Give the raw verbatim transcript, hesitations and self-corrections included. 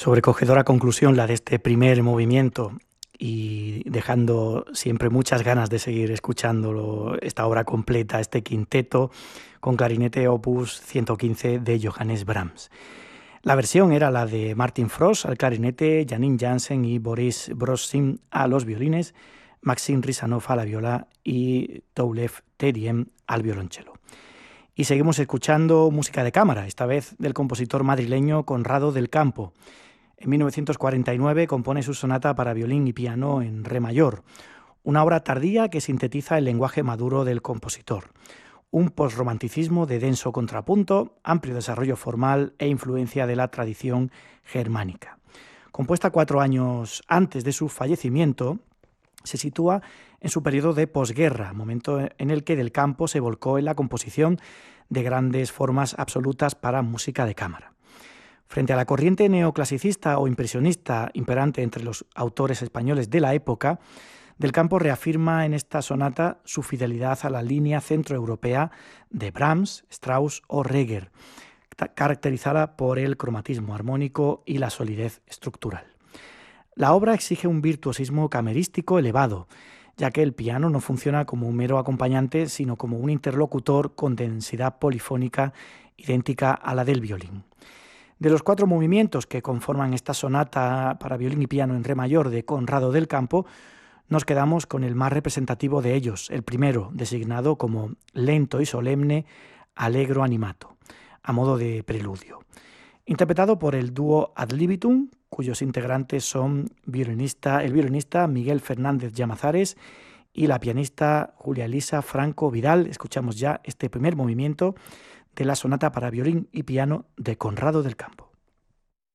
Sobrecogedora conclusión la de este primer movimiento y dejando siempre muchas ganas de seguir escuchándolo, esta obra completa, este quinteto con clarinete opus ciento quince de Johannes Brahms. La versión era la de Martin Frost al clarinete, Janine Jansen y Boris Brosin a los violines, Maxim Rizanov a la viola y Toulev Tediem al violonchelo. Y seguimos escuchando música de cámara, esta vez del compositor madrileño Conrado del Campo. En mil novecientos cuarenta y nueve compone su sonata para violín y piano en re mayor, una obra tardía que sintetiza el lenguaje maduro del compositor. Un posromanticismo de denso contrapunto, amplio desarrollo formal e influencia de la tradición germánica. Compuesta cuatro años antes de su fallecimiento, se sitúa en su periodo de posguerra, momento en el que Del Campo se volcó en la composición de grandes formas absolutas para música de cámara. Frente a la corriente neoclasicista o impresionista imperante entre los autores españoles de la época, Del Campo reafirma en esta sonata su fidelidad a la línea centroeuropea de Brahms, Strauss o Reger, caracterizada por el cromatismo armónico y la solidez estructural. La obra exige un virtuosismo camerístico elevado, ya que el piano no funciona como un mero acompañante, sino como un interlocutor con densidad polifónica idéntica a la del violín. De los cuatro movimientos que conforman esta sonata para violín y piano en re mayor de Conrado del Campo, nos quedamos con el más representativo de ellos, el primero, designado como lento y solemne Allegro animato, a modo de preludio. Interpretado por el dúo Ad libitum, cuyos integrantes son violinista, el violinista Miguel Fernández Llamazares y la pianista Julia Elisa Franco Vidal. Escuchamos ya este primer movimiento de la sonata para violín y piano de Conrado del Campo.